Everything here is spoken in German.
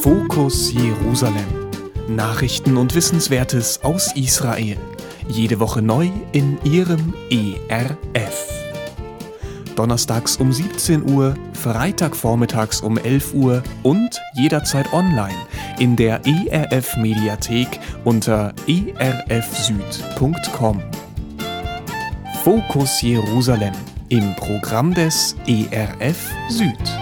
Fokus Jerusalem. Nachrichten und Wissenswertes aus Israel. Jede Woche neu in Ihrem ERF. Donnerstags um 17 Uhr, Freitagvormittags um 11 Uhr und jederzeit online in der ERF-Mediathek unter erfsüd.com. Fokus Jerusalem im Programm des ERF Süd.